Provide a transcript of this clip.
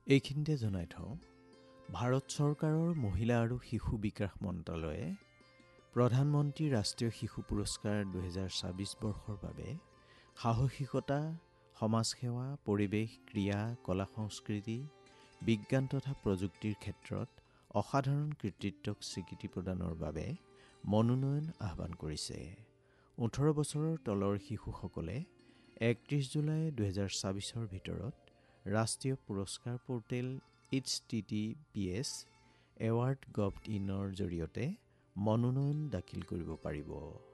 এইখিনিতে জনাই থওঁ, ভাৰত চৰকাৰৰ মহিলা আৰু শিশু বিকাশ মন্ত্ৰালয়ে প্ৰধানমন্ত্ৰী ৰাষ্ট্ৰীয় শিশু পুৰস্কাৰ 2026 বৰ্ষৰ বাবে সাহসিকতা, সমাজসেৱা, পৰিৱেশ, ক্ৰীড়া, কলা সংস্কৃতি, বিজ্ঞান তথা প্ৰযুক্তিৰ ক্ষেত্ৰত অসাধাৰণ কৃতিত্বক স্বীকৃতি প্ৰদানৰ বাবে মনোনয়ন আহ্বান কৰিছে। 18 বছৰৰ তলৰ শিশুসকলে 31 জুলাই 2026ৰ ভিতৰত ৰাষ্ট্ৰীয় পুৰস্কাৰ পৰ্টেল https award.gov.in জৰিয়তে মনোনয়ন দাখিল কৰিব পাৰিব।